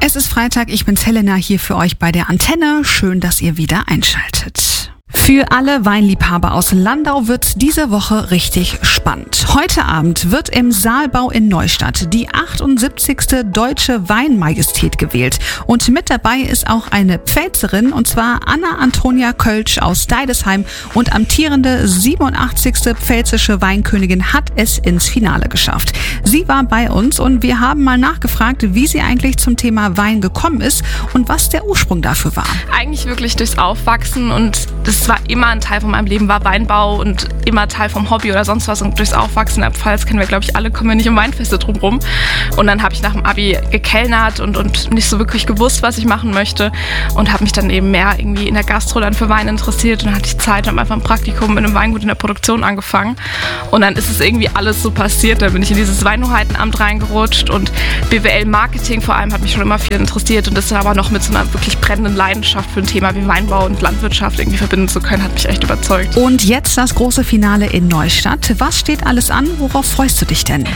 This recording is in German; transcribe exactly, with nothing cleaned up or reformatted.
Es ist Freitag, ich bin's Helena hier für euch bei der Antenne. Schön, dass ihr wieder einschaltet. Für alle Weinliebhaber aus Landau wird diese Woche richtig spannend. Heute Abend wird im Saalbau in Neustadt die achtundsiebzigste Deutsche Weinmajestät gewählt. Und mit dabei ist auch eine Pfälzerin, und zwar Anna-Antonia Kölsch aus Deidesheim. Und amtierende siebenundachtzigste pfälzische Weinkönigin hat es ins Finale geschafft. Sie war bei uns und wir haben mal nachgefragt, wie sie eigentlich zum Thema Wein gekommen ist und was der Ursprung dafür war. Eigentlich wirklich durchs Aufwachsen, und das war immer ein Teil von meinem Leben, war Weinbau und immer Teil vom Hobby oder sonst was. Und durchs Aufwachsen in der Pfalz, kennen wir glaube ich alle, kommen wir nicht um Weinfeste drumherum. Und dann habe ich nach dem Abi gekellnert und, und nicht so wirklich gewusst, was ich machen möchte, und habe mich dann eben mehr irgendwie in der Gastro dann für Wein interessiert. Und dann hatte ich Zeit, habe einfach ein Praktikum in einem Weingut in der Produktion angefangen. Und dann ist es irgendwie alles so passiert. Dann bin ich in dieses Weinhoheitenamt reingerutscht, und B W L-Marketing vor allem hat mich schon immer viel interessiert, und das aber noch mit so einer wirklich brennenden Leidenschaft für ein Thema wie Weinbau und Landwirtschaft irgendwie verbinden zu können, hat mich echt überzeugt. Und jetzt das große Finale in Neustadt. Was steht alles an? Worauf freust du dich denn?